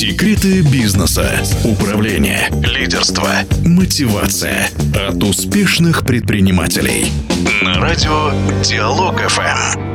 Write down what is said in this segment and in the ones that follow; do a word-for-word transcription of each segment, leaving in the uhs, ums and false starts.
Секреты бизнеса, управления, лидерства, мотивация от успешных предпринимателей. На радио Диалог эф эм.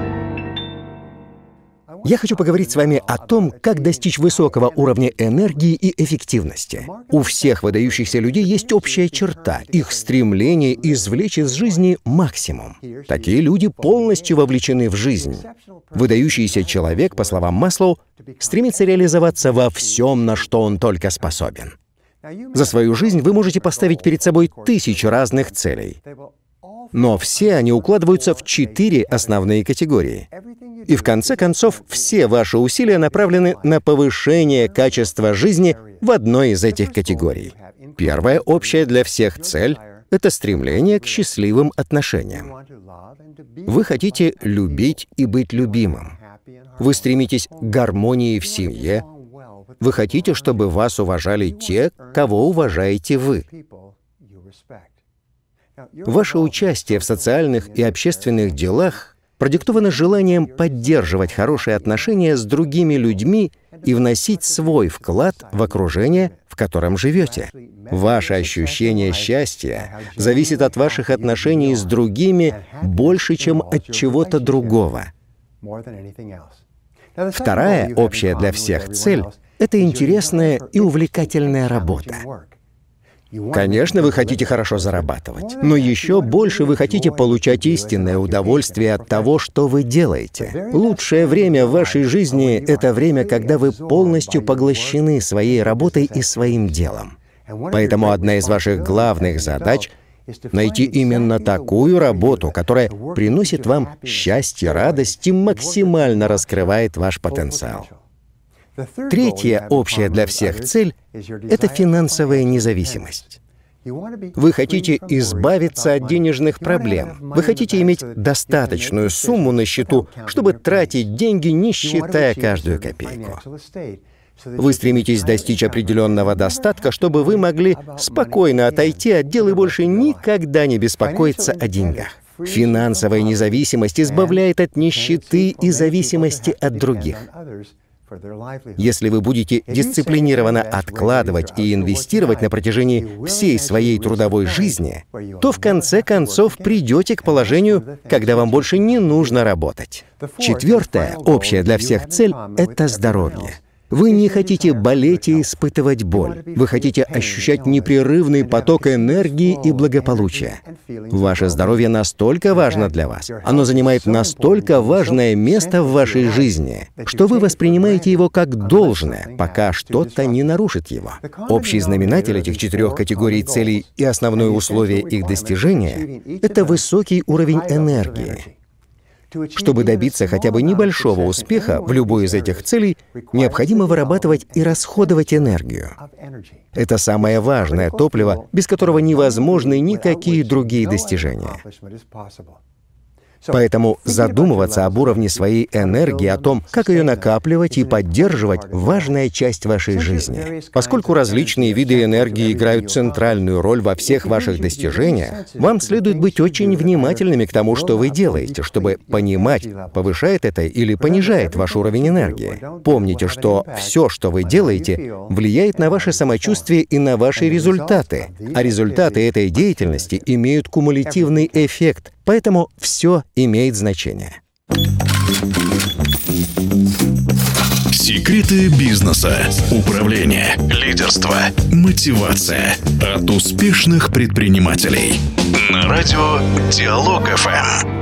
Я хочу поговорить с вами о том, как достичь высокого уровня энергии и эффективности. У всех выдающихся людей есть общая черта — их стремление извлечь из жизни максимум. Такие люди полностью вовлечены в жизнь. Выдающийся человек, по словам Маслоу, стремится реализоваться во всем, на что он только способен. За свою жизнь вы можете поставить перед собой тысячи разных целей. Но все они укладываются в четыре основные категории. И в конце концов, все ваши усилия направлены на повышение качества жизни в одной из этих категорий. Первая, общая для всех цель — это стремление к счастливым отношениям. Вы хотите любить и быть любимым. Вы стремитесь к гармонии в семье. Вы хотите, чтобы вас уважали те, кого уважаете вы. Ваше участие в социальных и общественных делах продиктовано желанием поддерживать хорошие отношения с другими людьми и вносить свой вклад в окружение, в котором живете. Ваше ощущение счастья зависит от ваших отношений с другими больше, чем от чего-то другого. Вторая, общая для всех цель — это интересная и увлекательная работа. Конечно, вы хотите хорошо зарабатывать, но еще больше вы хотите получать истинное удовольствие от того, что вы делаете. Лучшее время в вашей жизни — это время, когда вы полностью поглощены своей работой и своим делом. Поэтому одна из ваших главных задач — найти именно такую работу, которая приносит вам счастье, радость и максимально раскрывает ваш потенциал. Третья, общая для всех цель — это финансовая независимость. Вы хотите избавиться от денежных проблем. Вы хотите иметь достаточную сумму на счету, чтобы тратить деньги, не считая каждую копейку. Вы стремитесь достичь определенного достатка, чтобы вы могли спокойно отойти от дел и больше никогда не беспокоиться о деньгах. Финансовая независимость избавляет от нищеты и зависимости от других. Если вы будете дисциплинированно откладывать и инвестировать на протяжении всей своей трудовой жизни, то в конце концов придете к положению, когда вам больше не нужно работать. Четвертая, общая для всех цель — это здоровье. Вы не хотите болеть и испытывать боль. Вы хотите ощущать непрерывный поток энергии и благополучия. Ваше здоровье настолько важно для вас, оно занимает настолько важное место в вашей жизни, что вы воспринимаете его как должное, пока что-то не нарушит его. Общий знаменатель этих четырех категорий целей и основное условие их достижения — это высокий уровень энергии. Чтобы добиться хотя бы небольшого успеха в любой из этих целей, необходимо вырабатывать и расходовать энергию. Это самое важное топливо, без которого невозможны никакие другие достижения. Поэтому задумываться об уровне своей энергии, о том, как ее накапливать и поддерживать — важная часть вашей жизни. Поскольку различные виды энергии играют центральную роль во всех ваших достижениях, вам следует быть очень внимательными к тому, что вы делаете, чтобы понимать, повышает это или понижает ваш уровень энергии. Помните, что все, что вы делаете, влияет на ваше самочувствие и на ваши результаты, а результаты этой деятельности имеют кумулятивный эффект. Поэтому все имеет значение. Секреты бизнеса, управления, лидерства, мотивация от успешных предпринимателей. На радио Диалог эф эм.